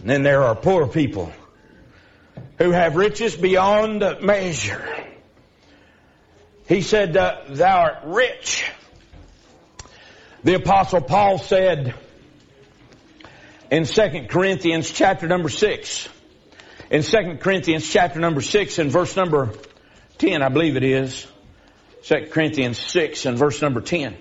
And then there are poor people who have riches beyond measure. He said, thou art rich. The Apostle Paul said in 2 Corinthians chapter number 6, in 2 Corinthians chapter number 6 and verse number 10, I believe it is, 2 Corinthians 6 and verse number 10.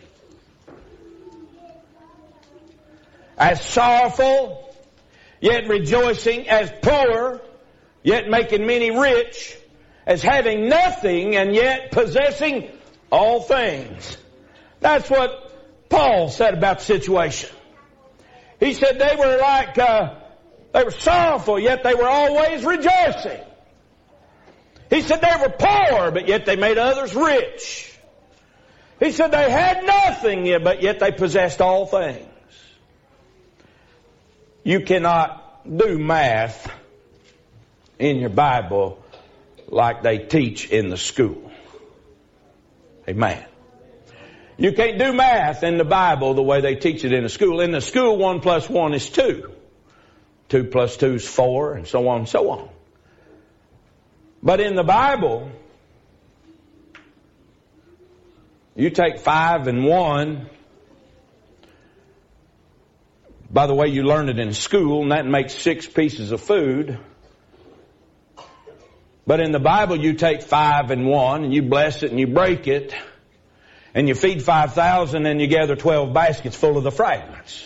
As sorrowful, yet rejoicing, as poor, yet making many rich, as having nothing and yet possessing all things. That's what Paul said about the situation. He said they were like, they were sorrowful, yet they were always rejoicing. He said they were poor, but yet they made others rich. He said they had nothing, but yet they possessed all things. You cannot do math in your Bible like they teach in the school. Amen. You can't do math in the Bible the way they teach it in the school. In the school, 1 plus 1 is 2. 2 plus 2 is 4, and so on and so on. But in the Bible, you take 5 and 1. By the way, you learn it in school, and that makes 6 pieces of food. But in the Bible, you take 5 and 1, and you bless it and you break it, and you feed 5,000, and you gather 12 baskets full of the fragments.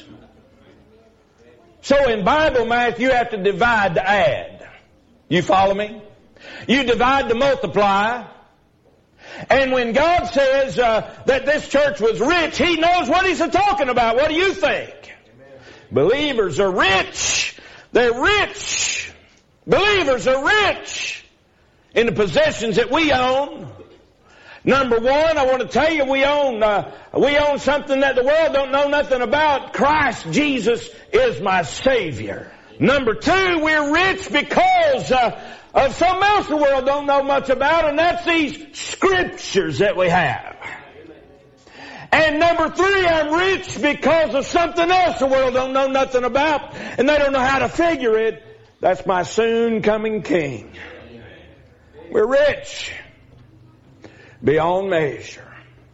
So in Bible math, you have to divide to add. You follow me? You divide to multiply. And when God says that this church was rich, He knows what He's talking about. What do you think? Amen. Believers are rich. They're rich. Believers are rich in the possessions that we own. Number one, I want to tell you, we own something that the world don't know nothing about. Christ Jesus is my Savior. Number two, we're rich because of something else the world don't know much about, and that's these scriptures that we have. And number three, I'm rich because of something else the world don't know nothing about, and they don't know how to figure it. That's my soon coming King. We're rich beyond measure.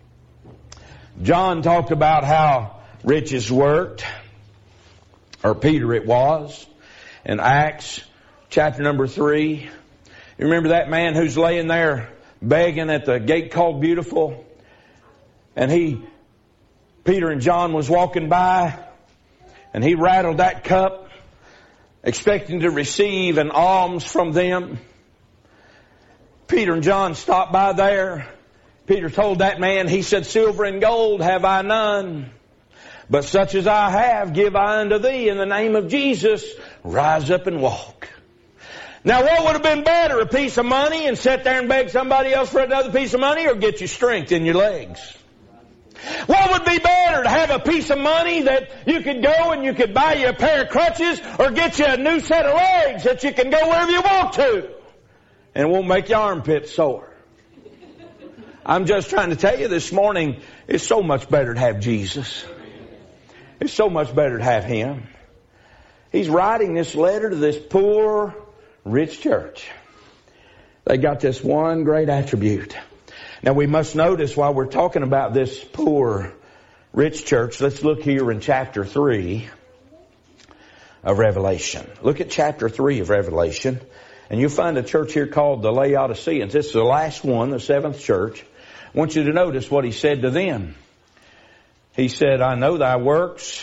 John talked about how riches worked, or Peter it was, in Acts chapter number 3. You remember that man who's laying there begging at the gate called Beautiful? And Peter and John was walking by, and he rattled that cup, expecting to receive an alms from them. Peter and John stopped by there. Peter told that man, he said, silver and gold have I none, but such as I have give I unto thee. In the name of Jesus, rise up and walk. Now what would have been better, a piece of money and sit there and beg somebody else for another piece of money, or get you strength in your legs? What would be better, to have a piece of money that you could go and you could buy you a pair of crutches, or get you a new set of legs that you can go wherever you want to and it won't make your armpits sore? I'm just trying to tell you this morning, it's so much better to have Jesus. It's so much better to have Him. He's writing this letter to this poor, rich church. They got this one great attribute. Now we must notice, while we're talking about this poor, rich church, let's look here in chapter 3 of Revelation. Look at chapter 3 of Revelation, and you'll find a church here called the Laodiceans. This is the last one, the 7th church. I want you to notice what he said to them. He said, I know thy works.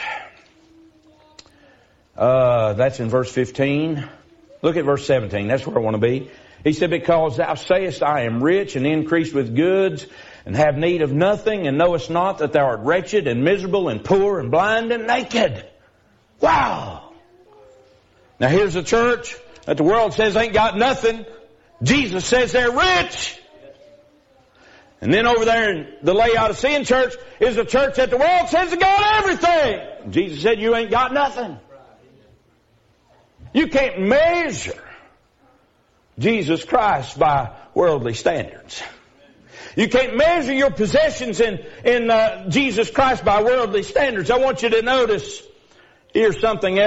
That's in verse 15. Look at verse 17. That's where I want to be. He said, because thou sayest, I am rich and increased with goods and have need of nothing, and knowest not that thou art wretched and miserable and poor and blind and naked. Wow. Now here's a church that the world says ain't got nothing. Jesus says they're rich. And then over there in the Laodicean church is a church that the world says they got everything. Jesus said, you ain't got nothing. You can't measure Jesus Christ by worldly standards. You can't measure your possessions in Jesus Christ by worldly standards. I want you to notice here's something else.